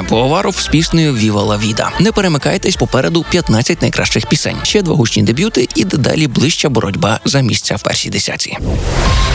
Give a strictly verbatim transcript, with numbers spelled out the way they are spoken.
Пивоваров з піснею «Віва ла віда». Не перемикайтесь, попереду п'ятнадцять найкращих пісень. Ще два гучні дебюти і дедалі ближча боротьба за місця в першій десятці.